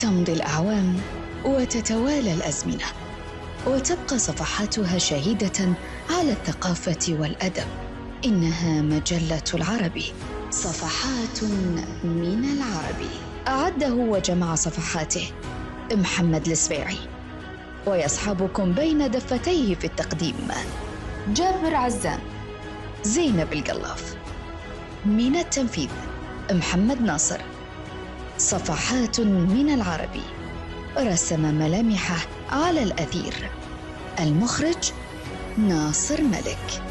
تمضي الأعوام وتتوالى الأزمنة، وتبقى صفحاتها شاهدة على الثقافة والأدب. إنها مجلة العربي، صفحات من العربي. أعده وجمع صفحاته محمد السبيعي، ويصحبكم بين دفتيه في التقديم جابر عزام، زينب القلاف. من التنفيذ محمد ناصر. صفحات من العربي، رسم ملامحه على الأثير. المخرج ناصر ملك.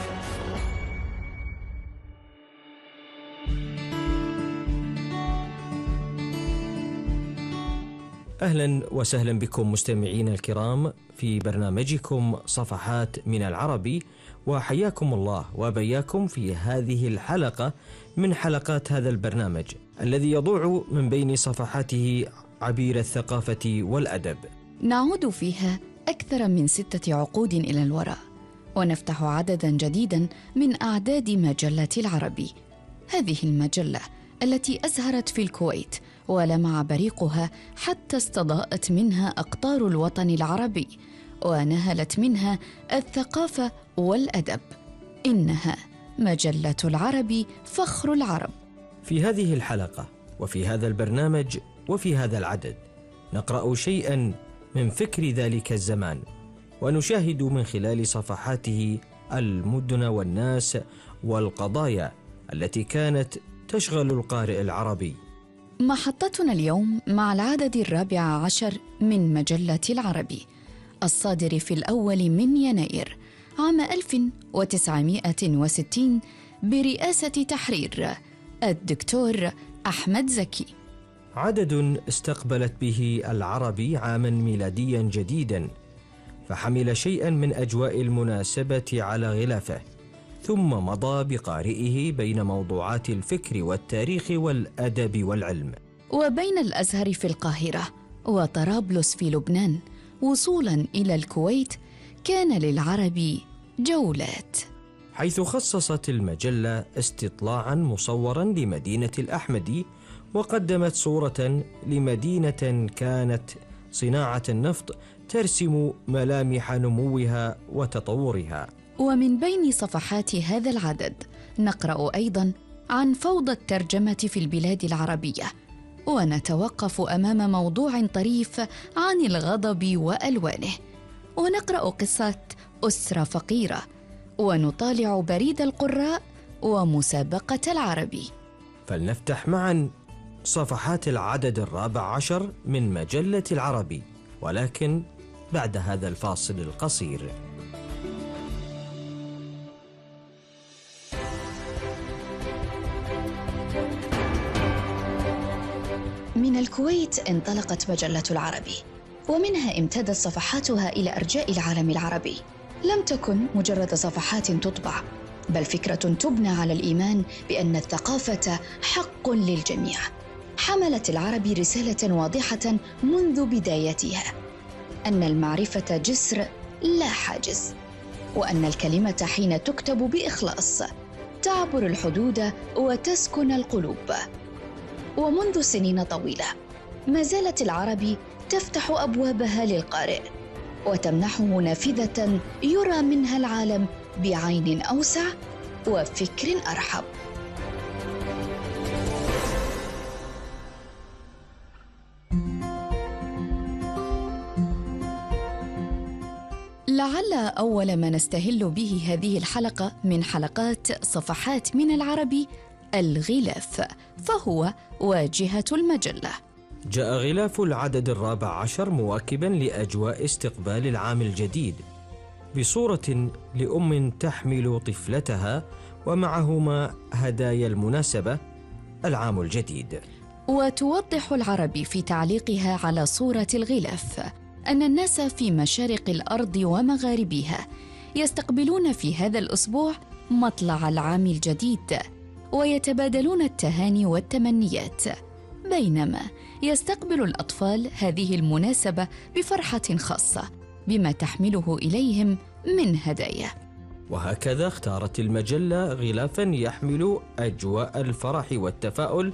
أهلا وسهلا بكم مستمعين الكرام في برنامجكم صفحات من العربي، وحياكم الله وبياكم في هذه الحلقة من حلقات هذا البرنامج الذي يضوع من بين صفحاته عبير الثقافة والأدب. نعود فيها أكثر من 6 عقود إلى الوراء، ونفتح عددا جديدا من أعداد مجلة العربي. هذه المجلة التي أزهرت في الكويت ولمع بريقها حتى استضاءت منها أقطار الوطن العربي، ونهلت منها الثقافة والأدب. إنها مجلة العربي، فخر العرب. في هذه الحلقة وفي هذا البرنامج وفي هذا العدد نقرأ شيئا من فكر ذلك الزمان، ونشاهد من خلال صفحاته المدن والناس والقضايا التي كانت تشغل القارئ العربي. محطتنا اليوم مع العدد 14 من مجلة العربي، الصادر في الأول من يناير عام 1960 برئاسة تحرير الدكتور أحمد زكي. عدد استقبلت به العربي عاما ميلاديا جديدا، فحمل شيئا من أجواء المناسبة على غلافه، ثم مضى بقارئه بين موضوعات الفكر والتاريخ والأدب والعلم. وبين الأزهر في القاهرة وطرابلس في لبنان وصولا إلى الكويت، كان للعربي جولات، حيث خصصت المجلة استطلاعا مصورا لمدينة الأحمدي، وقدمت صورة لمدينة كانت صناعة النفط ترسم ملامح نموها وتطورها. ومن بين صفحات هذا العدد نقرأ أيضاً عن فوضى الترجمة في البلاد العربية، ونتوقف أمام موضوع طريف عن الغضب وألوانه، ونقرأ قصة أسرة فقيرة، ونطالع بريد القراء ومسابقة العربي. فلنفتح معاً صفحات العدد 14 من مجلة العربي، ولكن بعد هذا الفاصل القصير. من الكويت انطلقت مجلة العربي، ومنها امتدت صفحاتها إلى أرجاء العالم العربي. لم تكن مجرد صفحات تطبع، بل فكرة تبنى على الإيمان بأن الثقافة حق للجميع. حملت العربي رسالة واضحة منذ بدايتها، أن المعرفة جسر لا حاجز، وأن الكلمة حين تكتب بإخلاص تعبر الحدود وتسكن القلوب. ومنذ سنين طويلة ما زالت العربي تفتح أبوابها للقارئ، وتمنحه نافذة يرى منها العالم بعين أوسع وفكر أرحب. لعل أول ما نستهل به هذه الحلقة من حلقات صفحات من العربي الغلاف، فهو واجهة المجلة. جاء غلاف العدد 14 مواكبا لأجواء استقبال العام الجديد، بصورة لأم تحمل طفلتها ومعهما هدايا المناسبة العام الجديد. وتوضح العربي في تعليقها على صورة الغلاف أن الناس في مشارق الأرض ومغاربها يستقبلون في هذا الأسبوع مطلع العام الجديد، ويتبادلون التهاني والتمنيات، بينما يستقبل الأطفال هذه المناسبة بفرحة خاصة بما تحمله إليهم من هدايا. وهكذا اختارت المجلة غلافا يحمل أجواء الفرح والتفاؤل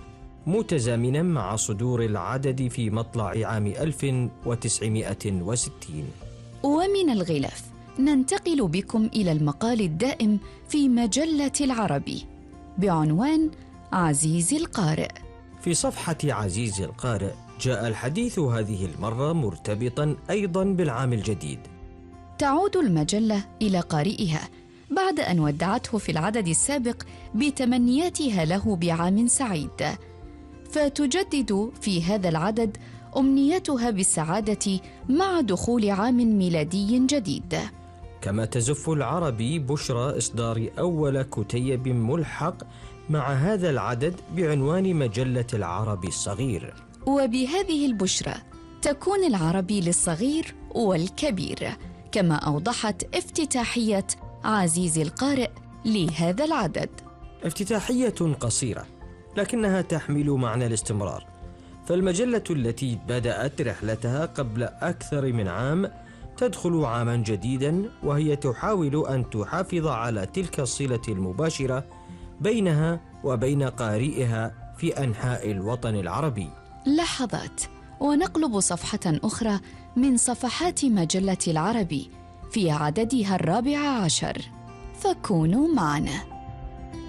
متزامنا مع صدور العدد في مطلع عام 1960. ومن الغلاف ننتقل بكم إلى المقال الدائم في مجلة العربي بعنوان عزيز القارئ. في صفحة عزيز القارئ جاء الحديث هذه المرة مرتبطا أيضا بالعام الجديد. تعود المجلة إلى قارئها بعد أن ودعته في العدد السابق بتمنياتها له بعام سعيد، فتجدد في هذا العدد أمنيتها بالسعادة مع دخول عام ميلادي جديد. كما تزف العربي بشرى إصدار أول كتيب ملحق مع هذا العدد بعنوان مجلة العربي الصغير. وبهذه البشرى تكون العربي للصغير والكبير، كما أوضحت افتتاحية عزيز القارئ لهذا العدد. افتتاحية قصيرة لكنها تحمل معنى الاستمرار، فالمجلة التي بدأت رحلتها قبل أكثر من عام تدخل عاما جديدا، وهي تحاول أن تحافظ على تلك الصلة المباشرة بينها وبين قارئها في أنحاء الوطن العربي. لحظات ونقلب صفحة أخرى من صفحات مجلة العربي في عددها 14، فكونوا معنا.